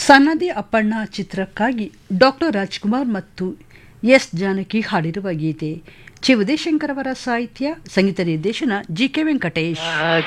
ಸನ್ನದಿ ಅಪ್ಪಣ್ಣ ಚಿತ್ರಕ್ಕಾಗಿ ಡಾಕ್ಟರ್ ರಾಜ್ಕುಮಾರ್ ಮತ್ತು ಎಸ್ ಜಾನಕಿ ಹಾಡಿರುವ ಗೀತೆ. ಚಿ ಉದಯಶಂಕರ್ ಅವರ ಸಾಹಿತ್ಯ, ಸಂಗೀತ ನಿರ್ದೇಶನ ಜಿ ಕೆ ವೆಂಕಟೇಶ್.